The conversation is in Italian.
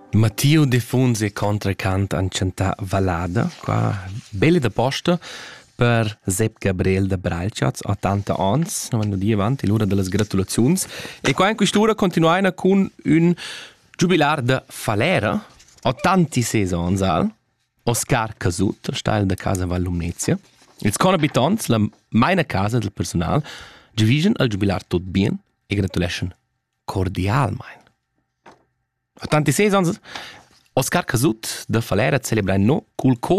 Matteo De Funzi contracant an Cantà Vallada, qua belle da posta per Sepp Gabriel de Brailchaz, 80 ans, non vanno di avanti, l'ora delle gratulazioni. E qua in quest'ora continuiamo con un giubilar de Falera, 86 ans al, Oscar Casut, stal da casa Vallumnezia. Ils conabitants, la meine casa del personal, giuvigen al giubilar tot bien e gratulation cordial, mein. 86 ans, Oscar Casut de Falera celebra no cul